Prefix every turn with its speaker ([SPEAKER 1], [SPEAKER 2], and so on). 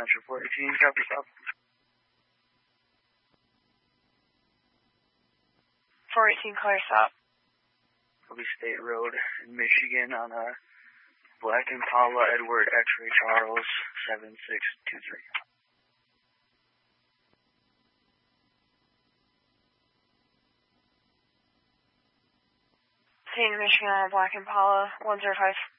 [SPEAKER 1] Central 418, copy stop.
[SPEAKER 2] 418, clear stop.
[SPEAKER 1] Copy State Road in Michigan on a Black Impala Edward X-ray Charles 7623.
[SPEAKER 2] State of Michigan on a Black Impala 105.